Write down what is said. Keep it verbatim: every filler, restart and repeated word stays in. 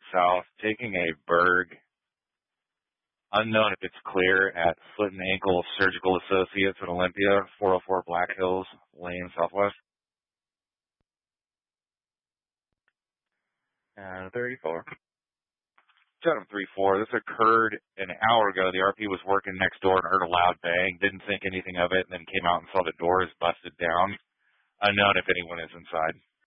south, taking a Berg, unknown if it's clear, at Foot and Ankle Surgical Associates in Olympia, four oh four Black Hills Lane, Southwest. Uh, thirty-four. seven three four. This occurred an hour ago. The R P was working next door and heard a loud bang. Didn't think anything of it, and then came out and saw the doors busted down. Unknown if anyone is inside.